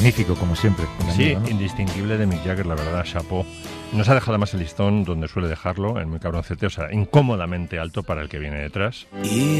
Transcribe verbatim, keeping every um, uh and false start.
magnífico, como siempre. Sí, amigo, ¿no? indistinguible de Mick Jagger, la verdad, chapó. Nos ha dejado más el listón donde suele dejarlo, en Muy cabroncete, o sea, incómodamente alto para el que viene detrás. Y